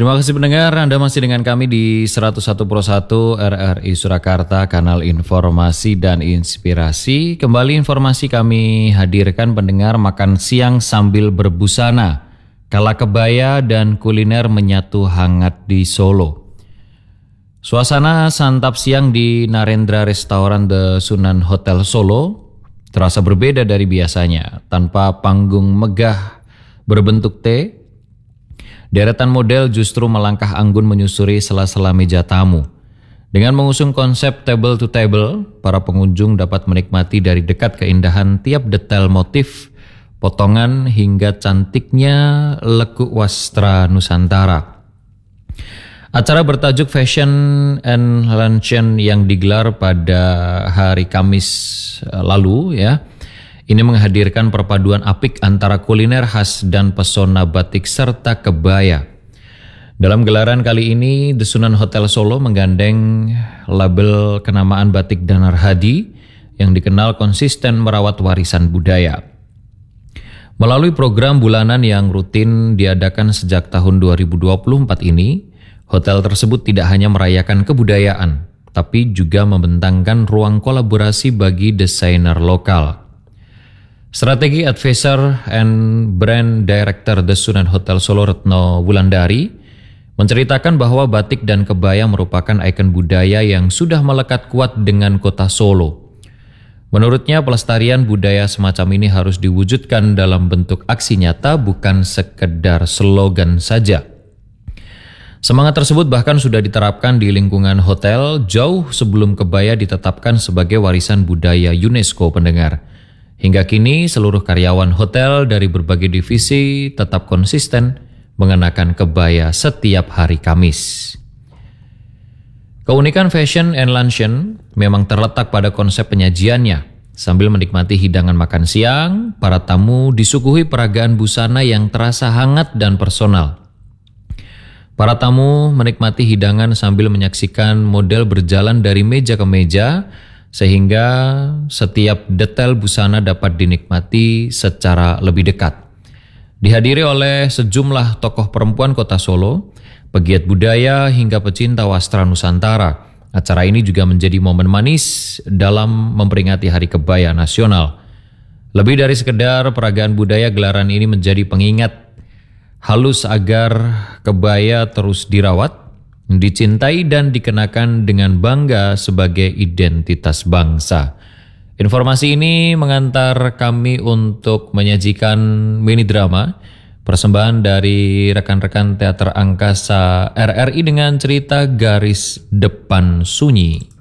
Terima kasih pendengar, Anda masih dengan kami di 101 Pro 1 RRI Surakarta, kanal informasi dan inspirasi. Kembali informasi kami hadirkan pendengar, makan siang sambil berbusana, kala kebaya dan kuliner menyatu hangat di Solo. Suasana santap siang di Narendra Restoran The Sunan Hotel Solo terasa berbeda dari biasanya. Tanpa panggung megah berbentuk T, deretan model justru melangkah anggun menyusuri sela-sela meja tamu. Dengan mengusung konsep table to table, para pengunjung dapat menikmati dari dekat keindahan tiap detail motif, potongan hingga cantiknya lekuk wastra Nusantara. Acara bertajuk Fashion and Luncheon yang digelar pada hari Kamis lalu ini menghadirkan perpaduan apik antara kuliner khas dan pesona batik serta kebaya. Dalam gelaran kali ini, The Sunan Hotel Solo menggandeng label kenamaan Batik Danar Hadi yang dikenal konsisten merawat warisan budaya. Melalui program bulanan yang rutin diadakan sejak tahun 2024 ini, hotel tersebut tidak hanya merayakan kebudayaan, tapi juga membentangkan ruang kolaborasi bagi desainer lokal. Strategi Advisor and Brand Director The Sunan Hotel Solo Retno Wulandari menceritakan bahwa batik dan kebaya merupakan ikon budaya yang sudah melekat kuat dengan kota Solo. Menurutnya, pelestarian budaya semacam ini harus diwujudkan dalam bentuk aksi nyata, bukan sekedar slogan saja. Semangat tersebut bahkan sudah diterapkan di lingkungan hotel jauh sebelum kebaya ditetapkan sebagai warisan budaya UNESCO, pendengar. Hingga kini seluruh karyawan hotel dari berbagai divisi tetap konsisten mengenakan kebaya setiap hari Kamis. Keunikan Fashion and Luncheon memang terletak pada konsep penyajiannya. Sambil menikmati hidangan makan siang, para tamu disuguhi peragaan busana yang terasa hangat dan personal. Para tamu menikmati hidangan sambil menyaksikan model berjalan dari meja ke meja, sehingga setiap detail busana dapat dinikmati secara lebih dekat. Dihadiri oleh sejumlah tokoh perempuan kota Solo, pegiat budaya hingga pecinta wastra Nusantara. Acara ini juga menjadi momen manis dalam memperingati Hari Kebaya Nasional. Lebih dari sekedar peragaan budaya, gelaran ini menjadi pengingat halus agar kebaya terus dirawat, dicintai dan dikenakan dengan bangga sebagai identitas bangsa. Informasi ini mengantar kami untuk menyajikan mini drama persembahan dari rekan-rekan Teater Angkasa RRI dengan cerita Garis Depan Sunyi.